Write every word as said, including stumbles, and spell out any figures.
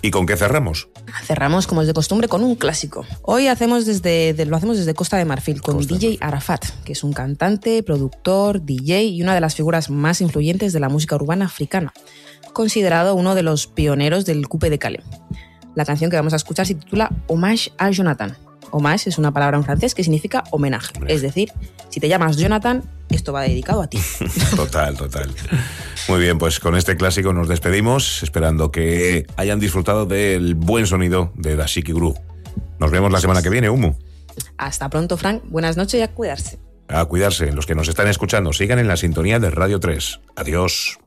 ¿Y con qué cerramos? Cerramos, como es de costumbre, con un clásico. Hoy hacemos desde, de, lo hacemos desde Costa de Marfil, con Costa D J Arafat, que es un cantante, productor, D J y una de las figuras más influyentes de la música urbana africana, considerado uno de los pioneros del coupé de Calais. La canción que vamos a escuchar se titula Hommage a Jonathan. Hommage es una palabra en francés que significa homenaje. Es decir, si te llamas Jonathan, esto va dedicado a ti. Total, total. Muy bien, pues con este clásico nos despedimos, esperando que hayan disfrutado del buen sonido de Dashiki Group. Nos vemos la semana que viene, Humu. Hasta pronto, Frank. Buenas noches y a cuidarse. A cuidarse. Los que nos están escuchando, sigan en la sintonía de Radio tres. Adiós.